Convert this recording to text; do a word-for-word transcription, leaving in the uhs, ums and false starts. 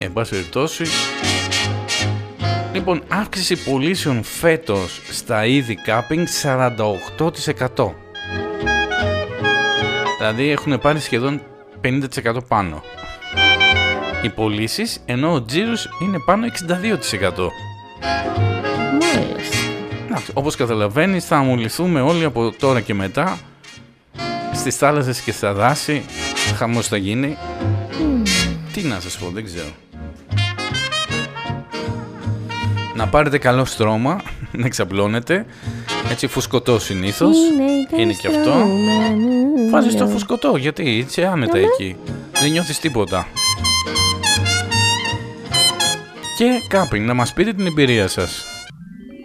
Εν πάση περιπτώσει, λοιπόν, αύξηση πωλήσεων φέτος στα είδη κάπινγκ σαράντα οκτώ τοις εκατό. Δηλαδή έχουν πάρει σχεδόν πενήντα τοις εκατό πάνω οι πωλήσεις, ενώ ο τζίρος είναι πάνω εξήντα δύο τοις εκατό. Μάλιστα. Όπως καταλαβαίνεις, θα αμολυθούμε όλοι από τώρα και μετά στις θάλασσες και στα δάση. Χαμός θα γίνει. Mm. Τι να σας πω, δεν ξέρω. Να πάρετε καλό στρώμα, να ξαπλώνετε. Έτσι φουσκωτό συνήθως. Είναι, είναι και αυτό. Βάζεις το φουσκωτό, γιατί έτσι άνετα ναι. εκεί. Δεν νιώθεις τίποτα. Και κάπινγκ, να μας πείτε την εμπειρία σας.